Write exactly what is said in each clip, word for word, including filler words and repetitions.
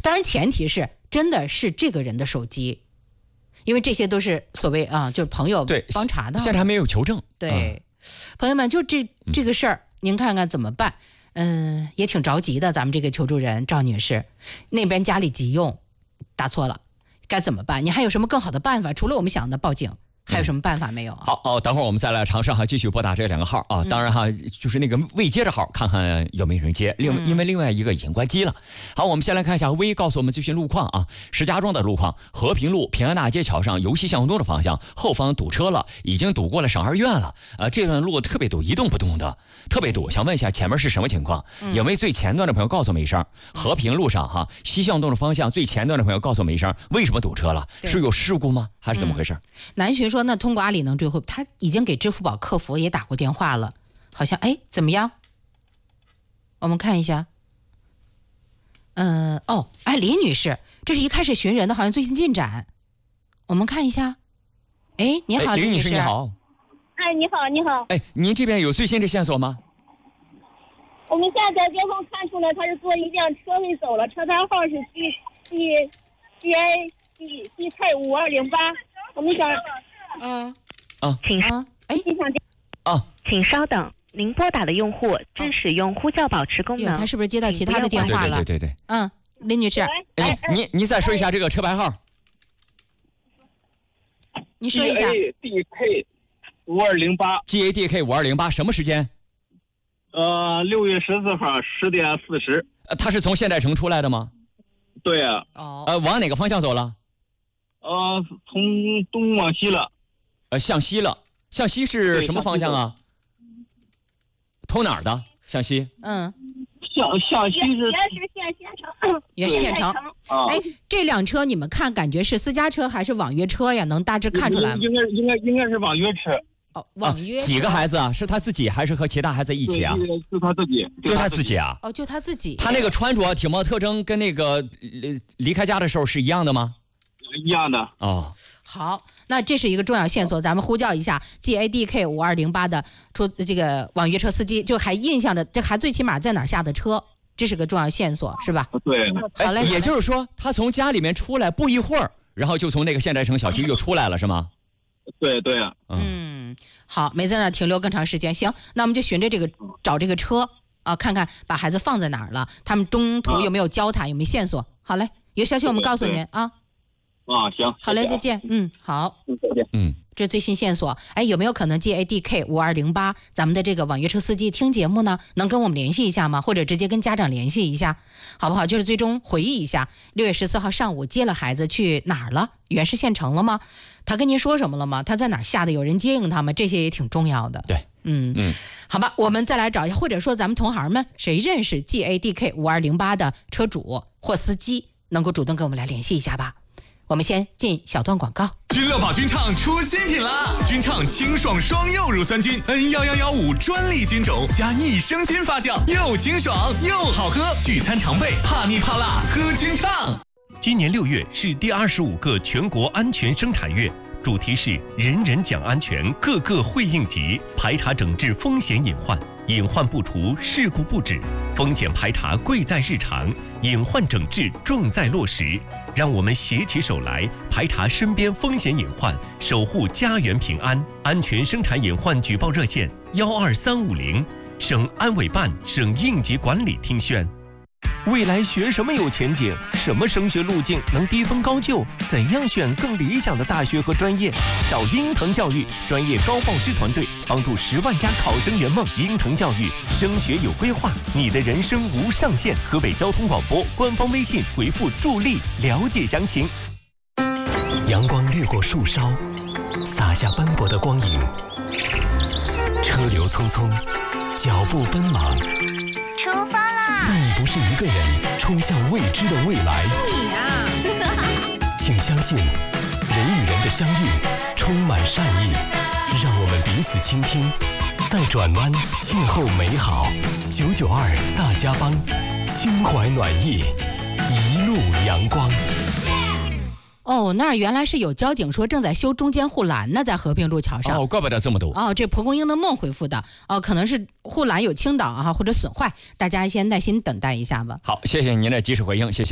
当然前提是真的是这个人的手机，因为这些都是所谓啊，就是朋友帮查的， 现在还没有求证。 对，嗯、朋友们，就这这个事儿、嗯，您看看怎么办？嗯，也挺着急的。咱们这个求助人赵女士，那边家里急用，打错了，该怎么办？你还有什么更好的办法？除了我们想的报警，还有什么办法没有啊？ 好哦，等会儿我们再来尝试哈，继续拨打这两个号啊。当然哈，就是那个未接的号，看看有没有人接。另、嗯、因为另外一个已经关机了。好，我们先来看一下微告诉我们最新路况啊。石家庄的路况，和平路平安大街桥上由西向东的方向，后方堵车了，已经堵过了省二院了。呃，这段路特别堵，一动不动的，特别堵。想问一下前面是什么情况？嗯、有没有最前段的朋友告诉我们一声？和平路上哈，西向东的方向最前段的朋友告诉我们一声，为什么堵车了？是有事故吗？还是怎么回事？嗯、 南巡说，那通过阿里能追回，他已经给支付宝客服也打过电话了，好像哎怎么样？我们看一下。嗯、呃、哦，哎李女士，这是一开始寻人的，好像最新进展。我们看一下。哎，你好， 哎、李女士， 你好。 哎，你好，你好。 哎，您这边有最新的线索吗？ 我们现在在监控看出来，他是坐一辆车位走了，车牌号是 G G G A D D K 五二零八。我们想， 嗯啊， 请啊，哎， 你想啊， 请稍等，您拨打的用户正使用呼叫保持功能。 他是不是接到其他的电话了？ 对对对对对。 嗯，林女士， 哎，您您再说一下这个车牌号。 你说一下。 G A D K 五二零八 G A D K 五二零八什么时间？ 呃，六月十四号十点四十。 呃，他是从现代城出来的吗？ 对啊。 哦。 呃，往哪个方向走了？ 呃，从东往西了。 呃，向西了。向西是什么方向啊？通哪儿的？向西？ 嗯。 向向西是。 原是县县城。 原是县城。 啊。 哎，这辆车你们看，感觉是私家车还是网约车呀？能大致看出来吗？ 应该应该应该是网约车。 哦，网约、 啊、几个孩子啊？是他自己还是和其他孩子一起啊？ 就他自己， 就他自己啊？ 哦，就他自己。 他那个穿着体貌特征跟那个离离开家的时候是一样的吗？ 一样的。 哦， 好，那这是一个重要线索，咱们呼叫一下 G A D K 五二零八的出这个网约车司机，就还印象着这还最起码在哪儿下的车，这是个重要线索，是吧？ 对。 好嘞。 也就是说，他从家里面出来不一会儿，然后就从那个现代城小区又出来了，是吗？ 对对啊。 嗯，好，没在那儿停留更长时间。行，那我们就循着这个找这个车啊，看看把孩子放在哪儿了，他们中途有没有交谈，有没有线索？好嘞，有消息我们告诉您啊。 啊，行。 好嘞，再见。嗯，好。 嗯，再见。 嗯， 这最新线索，哎，有没有可能 G A D K 五二零八咱们的这个网约车司机听节目呢？能跟我们联系一下吗？或者直接跟家长联系一下，好不好？就是最终回忆一下，六月十四号上午接了孩子去哪儿了？原市县城了吗？他跟您说什么了吗？他在哪儿下的？有人接应他吗？这些也挺重要的。 对， 嗯嗯，好吧，我们再来找一下，或者说咱们同行们谁认识 G A D K 五二零八的车主或司机，能够主动跟我们来联系一下吧。我们先进小段广告。 君乐宝君畅出新品啦！君畅清爽双柚乳酸菌 N 一一一五专利菌种加益生菌发酵，又清爽又好喝，聚餐常备，怕腻怕辣喝君畅。 今年六月是第二十五个全国安全生产月，主题是人人讲安全，个个会应急，排查整治风险隐患，隐患不除，事故不止，风险排查贵在日常，隐患整治重在落实。让我们携起手来，排查身边风险隐患，守护家园平安。安全生产隐患举报热线：幺二三五零，省安委办、省应急管理厅宣。未来学什么有前景？什么升学路径能低分高就？怎样选更理想的大学和专业？找鹰腾教育专业高报师团队，帮助十万家考生圆梦。鹰腾教育，升学有规划，你的人生无上限。河北交通广播官方微信回复助力了解详情。阳光掠过树梢，洒下斑驳的光影。车流匆匆，脚步奔忙。 出发啦！ 但你不是一个人冲向未知的未来。 你啊！ 请相信，人与人的相遇充满善意，让我们彼此倾听，在转弯邂逅美好。九九二大家帮，心怀暖意，一路阳光。 哦，那儿原来是有交警说正在修中间护栏呢，在和平路桥上。 哦，怪不得这么堵。 哦，这蒲公英的梦回复的，哦，可能是护栏有倾倒啊或者损坏，大家先耐心等待一下吧。 好，谢谢您的及时回应，谢谢。 嗯。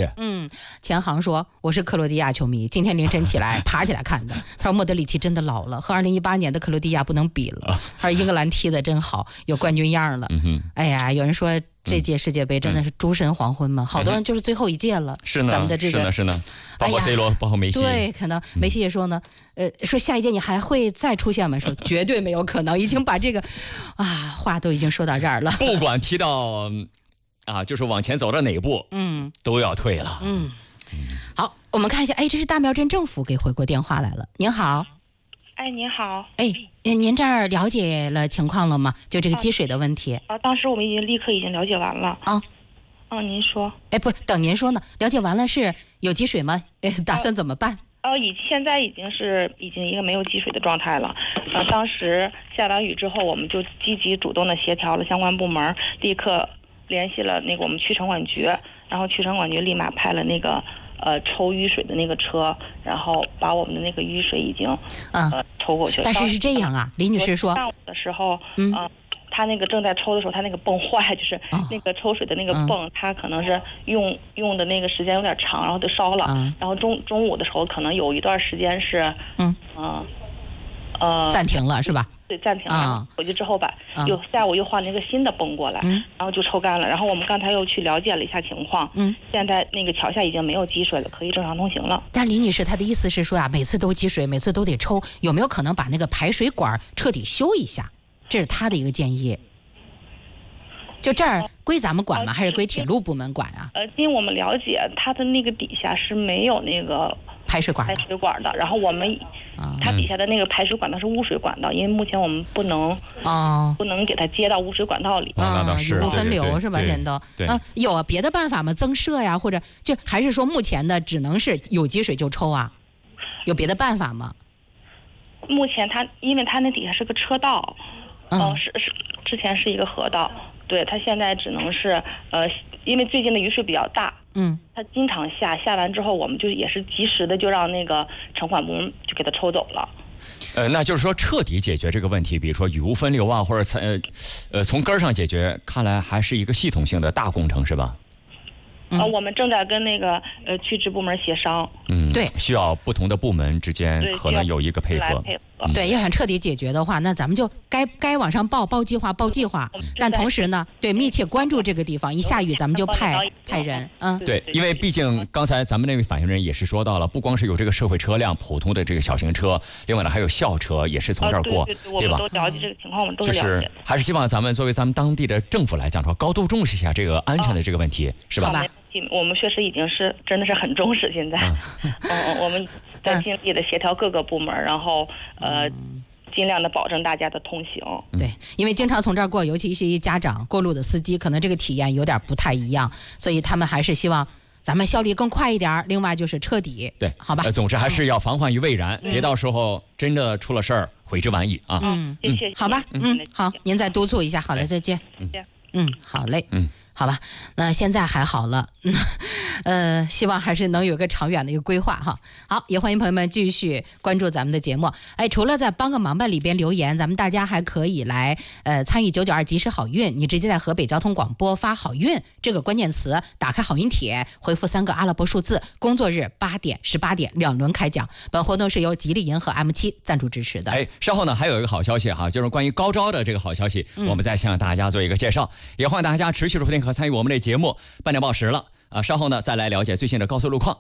嗯，钱航说我是克罗地亚球迷，今天凌晨起来爬起来看的。他说莫德里奇真的老了，和二零一八年的克罗地亚不能比了。他说英格兰踢得真好，有冠军样了。 嗯、 哎呀，有人说这届世界杯真的是诸神黄昏嘛，嗯、好多人就是最后一届了。 是呢， 咱们的这个是呢是呢，包括 C 罗，哎、包括梅西。 对，可能梅西也说呢，呃，说下一届你还会再出现吗？说绝对没有可能，已经把这个啊话都已经说到这儿了。 不管踢到啊，就是往前走到哪步，嗯，都要退了。 嗯，好，我们看一下，哎，这是大苗镇政府给回过电话来了。您好。 哎，您好。 哎，您这儿了解了情况了吗？就这个积水的问题。 啊，当时我们已经立刻已经了解完了。 啊。 嗯，您说。 哎，不是，等您说呢。了解完了是有积水吗？哎，打算怎么办？ 呃，已现在已经是已经一个没有积水的状态了。呃，当时下完雨之后，我们就积极主动的协调了相关部门，立刻联系了那个我们区城管局，然后区城管局立马派了那个。呃，抽淤水的那个车，然后把我们的那个淤水已经嗯、 呃抽过去了。 但是是这样啊，李女士说， 上午的时候，嗯、呃，他那个正在抽的时候，他那个泵坏，就是那个抽水的那个泵，它、嗯、可能是用用的那个时间有点长，然后就烧了。嗯、然后中中午的时候，可能有一段时间是，嗯嗯 呃, 呃暂停了是吧？ 对，暂停了。啊、回去之后吧，嗯、又下午又换了一个新的泵过来，嗯、然后就抽干了。然后我们刚才又去了解了一下情况，嗯，现在那个桥下已经没有积水了，可以正常通行了。 但李女士她的意思是说啊，每次都积水，每次都得抽，有没有可能把那个排水管彻底修一下？这是她的一个建议。就这儿归咱们管吗？还是归铁路部门管啊？ 呃，经我们了解，它的那个底下是没有那个排水管排水管的。然后我们，啊、它底下的那个排水管道是污水管道，因为目前我们不能啊， 不能给它接到污水管道里啊，那倒是雨污分流是吧？现都对， 嗯，有别的办法吗？增设呀，或者就还是说目前的只能是有积水就抽啊？有别的办法吗？ 目前它因为它那底下是个车道，嗯、呃，是是之前是一个河道。对，它现在只能是呃，因为最近的雨水比较大，嗯，它经常下，下完之后我们就也是及时的就让那个城管部门就给它抽走了。 呃，那就是说彻底解决这个问题，比如说雨污分流啊，或者呃呃从根儿上解决，看来还是一个系统性的大工程，是吧？ 啊、呃，我们正在跟那个呃区直部门协商。 嗯， 对， 需要不同的部门之间可能有一个配合。 配合嗯、 对，要想彻底解决的话，那咱们就该该往上报报计划报计划，但同时呢，对密切关注这个地方，一下雨咱们就派派人。嗯， 对，因为毕竟刚才咱们那位反映人也是说到了，不光是有这个社会车辆、普通的这个小型车，另外呢还有校车也是从这儿过， 啊、对, 对, 对, 对吧？我们都了解这个情况，我们都了解。 就是还是希望咱们作为咱们当地的政府来讲，说高度重视一下这个安全的这个问题， 哦、 是吧？ 好吧。 我们确实已经是真的是很重视，现在，嗯嗯，我们在尽力的协调各个部门，然后呃，尽量的保证大家的通行。 对，因为经常从这儿过，尤其是一家长过路的司机，可能这个体验有点不太一样，所以他们还是希望咱们效率更快一点。另外就是彻底， 对， 好吧。 呃、总之还是要防患于未然，嗯、别到时候真的出了事儿，悔之晚矣啊。 嗯， 谢谢。 好吧，嗯，好，您再督促一下。好嘞，再见。 嗯嗯，好嘞。 嗯。 好吧，那现在还好了，嗯，呃，希望还是能有个长远的一个规划哈。好，也欢迎朋友们继续关注咱们的节目。哎，除了在帮个忙吧里边留言，咱们大家还可以来呃参与九九二及时好运，你直接在河北交通广播发好运这个关键词，打开好运帖，回复三个阿拉伯数字，工作日八点、十八点两轮开奖。本活动是由吉利银和 M 七 赞助支持的。 哎，稍后呢还有一个好消息哈，就是关于高招的这个好消息，嗯、我们再向大家做一个介绍，也欢迎大家持续收听和参与我们的节目。半点报时了啊，稍后呢再来了解最新的高速路况。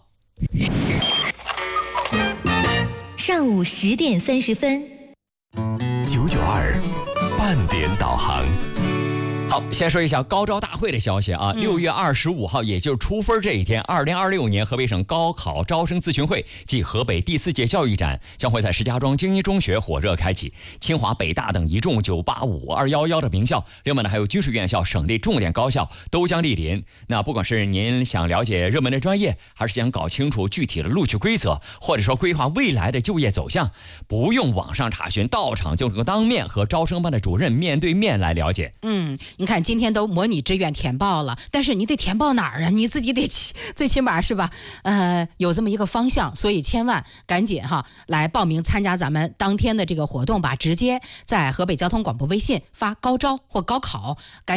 上午十点三十分， 九九二半点导航。 好，先说一下高招大会的消息啊，六、嗯、月二十五号，也就是出分这一天，二零二六年河北省高考招生咨询会暨河北第四届教育展将会在石家庄精英中学火热开启，清华、北大等一众九八五、二一一的名校，另外呢还有军事院校、省内重点高校都将莅临。那不管是您想了解热门的专业，还是想搞清楚具体的录取规则，或者说规划未来的就业走向，不用网上查询，到场就能够当面和招生办的主任面对面来了解。 嗯。你看今天都模拟志愿填报了，但是你得填报哪儿啊？你自己得最起码是吧？呃，有这么一个方向，所以千万赶紧哈来报名参加咱们当天的这个活动吧，直接在河北交通广播微信发高招或高考，赶紧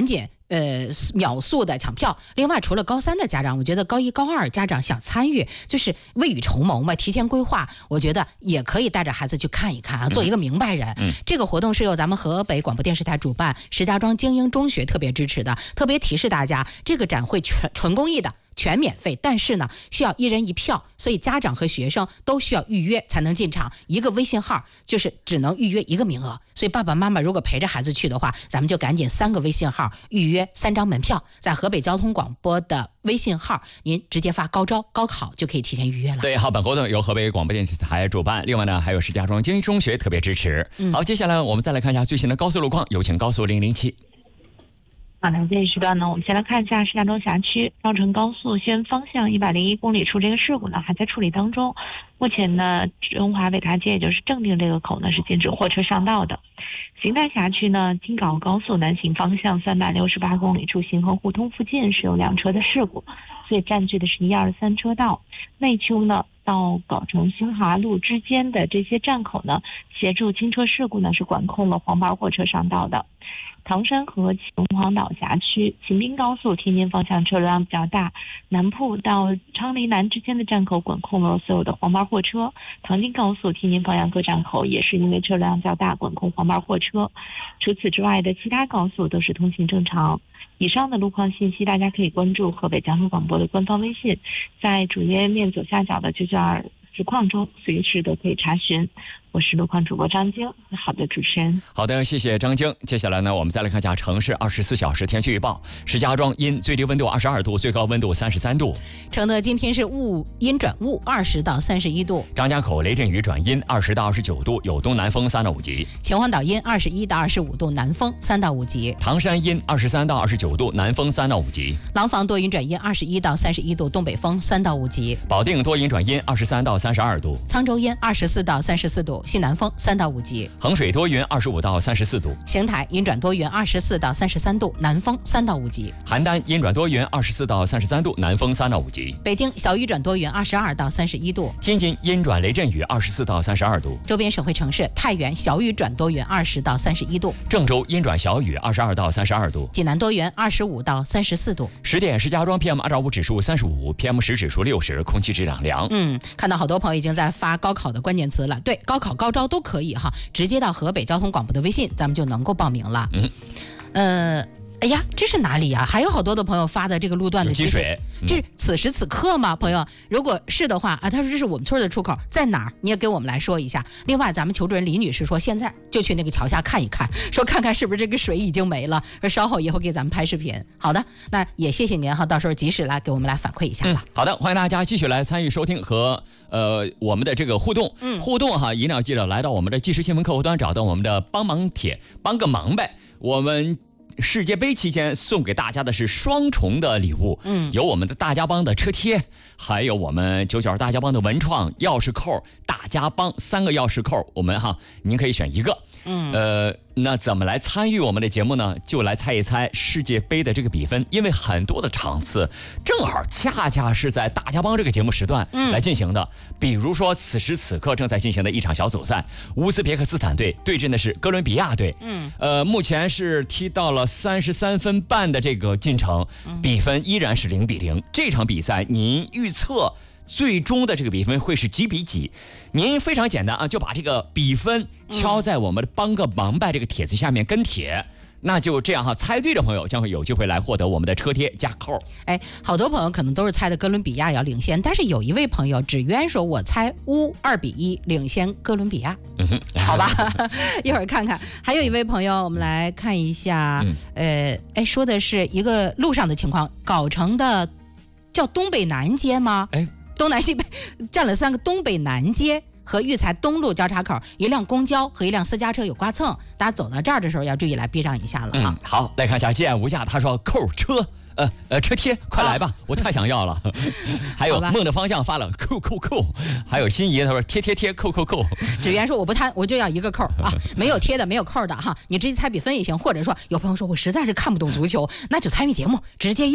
呃，秒速的抢票。另外，除了高三的家长，我觉得高一、高二家长想参与，就是未雨绸缪嘛，提前规划，我觉得也可以带着孩子去看一看啊，做一个明白人。 嗯， 这个活动是由咱们河北广播电视台主办，石家庄精英中学特别支持的。特别提示大家，这个展会全纯公益的。全免费，但是呢，需要一人一票，所以家长和学生都需要预约才能进场。一个微信号就是只能预约一个名额，所以爸爸妈妈如果陪着孩子去的话，咱们就赶紧三个微信号预约三张门票，在河北交通广播的微信号，您直接发高招高考就可以提前预约了。 对，好，本活动由河北广播电视台主办，另外呢还有石家庄精英中学特别支持。嗯、好，接下来我们再来看一下最新的高速路况，有请高速零零七。 好的，这一时段呢，我们先来看一下石家庄辖区绕城高速西方向一百零一公里处这个事故呢还在处理当中。目前呢，中华北大街也就是正定这个口呢是禁止货车上道的。邢台辖区呢，京港高速南行方向三百六十八公里处行横互通附近是有两车的事故，所以占据的是一二三车道。内丘呢到藁城新华路之间的这些站口呢，协助轻车事故呢是管控了黄牌货车上道的。唐山和秦皇岛辖区秦滨高速天津方向车流量比较大，南铺到昌黎南之间的站口管控了所有的黄牌货车。唐津高速天津方向各站口也是因为车流量较大，管控黄牌货车。除此之外的其他高速都是通行正常。以上的路况信息，大家可以关注河北交通广播的官方微信，在主页面左下角的九九二实况中随时都可以查询。我是路况主播张晶，好的，主持人。 好的，谢谢张晶。接下来呢，我们再来看一下城市二十四小时天气预报。石家庄阴，最低温度二十二度，最高温度三十三度。 承德今天是雾阴转雾，二十到三十一度。 张家口雷阵雨转阴，二十到二十九度，有东南风三到五级。 秦皇岛阴，二十一到二十五度，南风三到五级。 唐山阴，二十三到二十九度，南风三到五级。 廊坊多云转阴，二十一到三十一度，东北风三到五级。 保定多云转阴，二十三到三十二度。 沧州阴，二十四到三十四度，西南风三到五级。 衡水多云，二十五到三十四度。 邢台阴转多云，二十四到三十三度，南风三到五级。 邯郸阴转多云，二十四到三十三度，南风三到五级。 北京小雨转多云，二十二到三十一度。 天津阴转雷阵雨，二十四到三十二度。 周边省会城市太原小雨转多云，二十到三十一度。 郑州阴转小雨，二十二到三十二度。 济南多云，二十五到三十四度。 十点，石家庄 P M 二点五 指数三十五 ，P M 十 指数六十，空气质量良。 嗯，看到好多朋友已经在发高考的关键词了。对，高考高招都可以哈，直接到河北交通广播的微信，咱们就能够报名了。嗯，呃。哎呀，这是哪里呀？还有好多的朋友发的这个路段的积水， 这是此时此刻吗？朋友，如果是的话啊，他说这是我们村的出口，在哪儿？你也给我们来说一下。另外，咱们求助人李女士说，现在就去那个桥下看一看，说看看是不是这个水已经没了，说稍后以后给咱们拍视频。好的，那也谢谢您哈，到时候及时来给我们来反馈一下吧。 嗯、好的，欢迎大家继续来参与收听和呃我们的这个互动，嗯，互动哈，一定要记得来到我们的即时新闻客户端，找到我们的帮忙帖，帮个忙呗，我们。世界杯期间送给大家的是双重的礼物，嗯，有我们的大家帮的车贴，还有我们九九二大家帮的文创钥匙扣，大家帮三个钥匙扣，我们哈，您可以选一个，嗯，呃，那怎么来参与我们的节目呢？就来猜一猜世界杯的这个比分，因为很多的场次正好恰恰是在大家帮这个节目时段来进行的，嗯、比如说此时此刻正在进行的一场小组赛，乌兹别克斯坦队对阵的是哥伦比亚队，嗯，呃，目前是踢到了三十三分半的这个进程，比分依然是零比零。这场比赛您预测最终的这个比分会是几比几？您非常简单啊，就把这个比分敲在我们的帮个忙呗这个帖子下面跟帖。那就这样哈，猜对的朋友将会有机会来获得我们的车贴加扣。 哎，好多朋友可能都是猜的哥伦比亚要领先，但是有一位朋友只愿说我猜乌二比一领先哥伦比亚。嗯哼，好吧，一会儿看看。还有一位朋友，我们来看一下，嗯、呃，哎，说的是一个路上的情况，藁城的叫东北南街吗？哎，东南西北占了三个东北南街。和育才东路交叉口，一辆公交和一辆私家车有刮蹭，大家走到这儿的时候要注意来避让一下了哈、 嗯。好，来看一下既然无价，他说扣车，呃呃车贴，快来吧，啊、我太想要了。还有梦的方向发了扣扣扣，还有心仪他说贴贴贴扣扣扣。 职员说我不贪，我就要一个扣啊，没有贴的没有扣的哈，你直接猜比分也行，或者说有朋友说我实在是看不懂足球，那就参与节目直接要。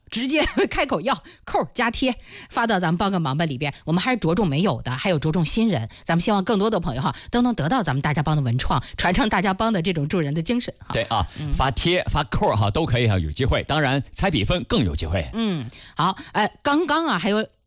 直接开口要扣加贴发到咱们帮个忙吧里边。我们还是着重没有的，还有着重新人。咱们希望更多的朋友哈都能得到咱们大家帮的文创，传承大家帮的这种助人的精神哈。 对啊，嗯、发贴发扣哈都可以哈，有机会。当然猜比分更有机会。 嗯，好，哎，刚刚啊还有。